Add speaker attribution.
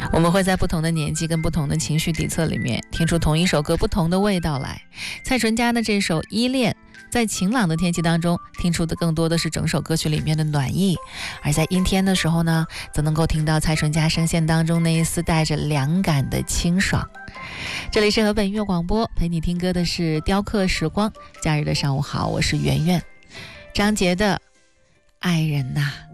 Speaker 1: 我们会在不同的年纪跟不同的情绪底册里面听出同一首歌不同的味道来。蔡淳佳的这首《依恋》在晴朗的天气当中听出的更多的是整首歌曲里面的暖意，而在阴天的时候呢，则能够听到蔡淳佳声线当中那一丝带着凉感的清爽。这里是河北音乐广播，陪你听歌的是雕刻时光。假日的上午好，我是圆圆。张杰的爱人呐。